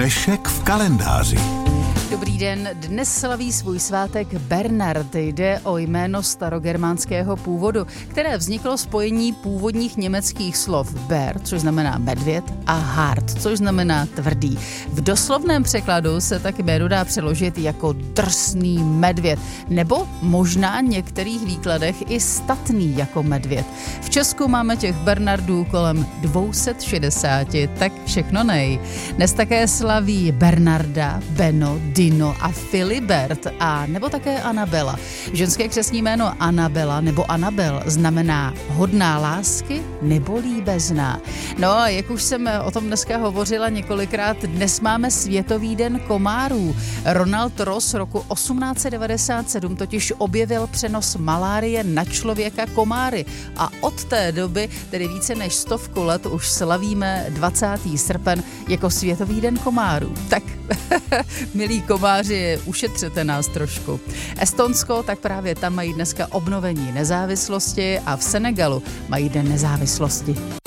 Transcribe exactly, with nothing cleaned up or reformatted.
Dnešek v kalendáři. Dobrý den, dnes slaví svůj svátek Bernard. Jde o jméno starogermánského původu, které vzniklo spojení původních německých slov ber, což znamená medvěd, a hart, což znamená tvrdý. V doslovném překladu se tak jméno dá přeložit jako drsný medvěd, nebo možná v některých výkladech i statný jako medvěd. V Česku máme těch Bernardů kolem dvě stě šedesát, tak všechno nej. Dnes také slaví Bernarda, Beno, Dino a Filibert, a nebo také Anabela. Ženské křestní jméno Anabela nebo Anabel znamená hodná lásky nebo líbezná. No a jak už jsem o tom dneska hovořila několikrát, dnes máme Světový den komárů. Ronald Ross roku osmnáct set devadesát sedm totiž objevil přenos malárie na člověka komáry a od té doby, tedy více než stovku let, už slavíme dvacátého srpen jako Světový den komárů. Tak, milí komáři, ušetřete nás trošku. Estonsko, tak právě tam mají dneska obnovení nezávislosti a v Senegalu mají den nezávislosti.